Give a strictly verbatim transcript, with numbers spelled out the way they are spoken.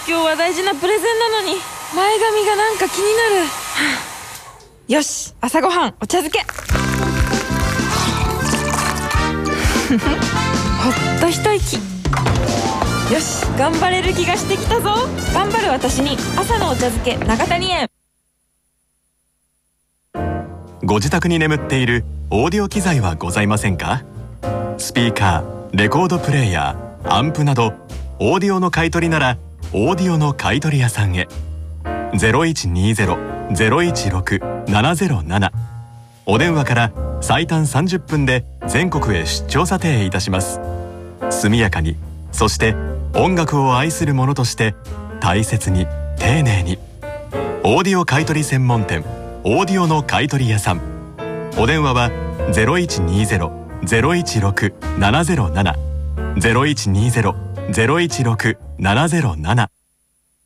今日は大事なプレゼンなのに前髪がなんか気になる。よし、朝ごはんお茶漬け。ほっと一息。よし、頑張れる気がしてきたぞ。頑張る私に朝のお茶漬け長谷園。 ご自宅に眠っているオーディオ機材はございませんか？スピーカー、レコードプレーヤー、アンプなどオーディオの買い取りならオーディオの買い取り屋さんへ。 ゼロいちにゼロ ゼロいちろく ななゼロなな お電話から最短さんじゅっぷんで全国へ出張査定いたします。速やかに、そして音楽を愛する者として大切に丁寧に。オーディオ買い取り専門店オーディオの買い取り屋さん。お電話は ゼロいちにゼロ ゼロいちろく ななゼロなな ゼロいちにゼロ ゼロいちろく ななゼロなな